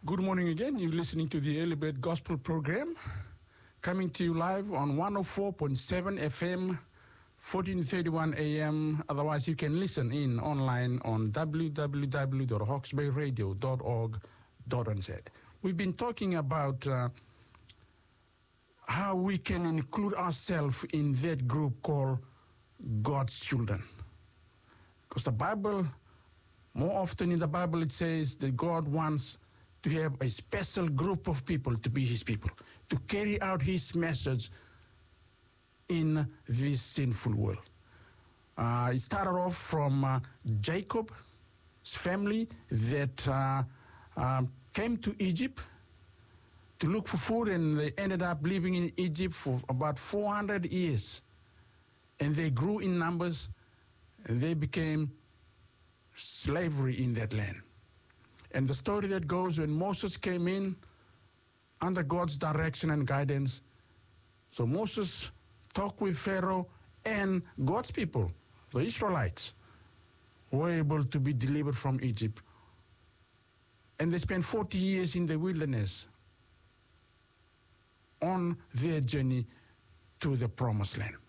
Good morning again. You're listening to the Early Bird Gospel Program, coming to you live on 104.7 FM, 1431 AM. Otherwise, you can listen in online on www.hawksbayradio.org.nz. We've been talking about how we can include ourselves in that group called God's children. Because the Bible, more often in the Bible, it says that God wants to have a special group of people to be his people, to carry out his message in this sinful world. It started off from Jacob's family that came to Egypt to look for food, and they ended up living in Egypt for about 400 years. And they grew in numbers, and they became slavery in that land. And the story that goes when Moses came in under God's direction and guidance. So Moses talked with Pharaoh, and God's people, the Israelites, were able to be delivered from Egypt. And they spent 40 years in the wilderness on their journey to the promised land.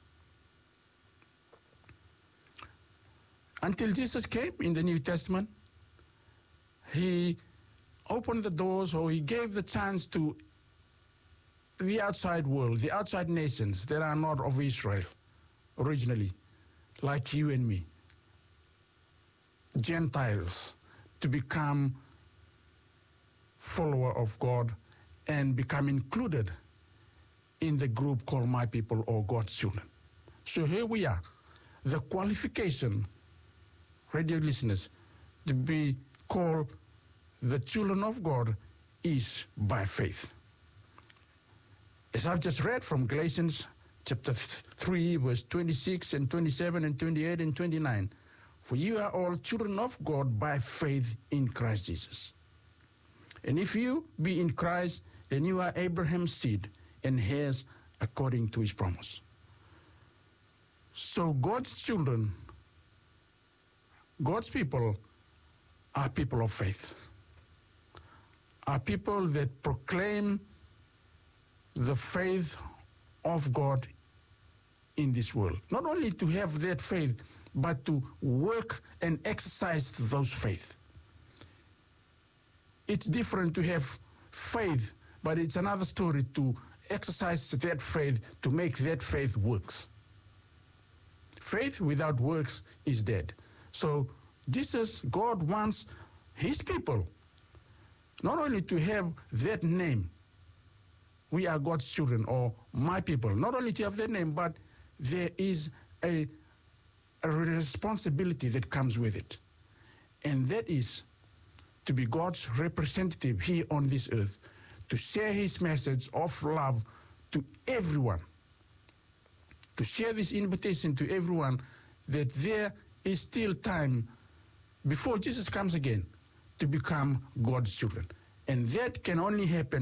Until Jesus came in the New Testament, he opened the doors, or he gave the chance to the outside world, the outside nations that are not of Israel originally, like you and me, Gentiles, to become follower of God and become included in the group called My People, or God's children. So here we are. The qualification, radio listeners, to be called the children of God is by faith. As I've just read from Galatians chapter 3, verse 26 and 27 and 28 and 29, for you are all children of God by faith in Christ Jesus. And if you be in Christ, then you are Abraham's seed and heirs according to his promise. So God's children, God's people, are people of faith, are people that proclaim the faith of God in this world. Not only to have that faith, but to work and exercise those faith. It's different to have faith, but it's another story to exercise that faith, to make that faith works. Faith without works is dead. So Jesus, God wants his people not only to have that name, we are God's children, or my people, not only to have that name, but there is a responsibility that comes with it. And that is to be God's representative here on this earth, to share his message of love to everyone, to share this invitation to everyone that there is still time before Jesus comes again to become God's children. And that can only happen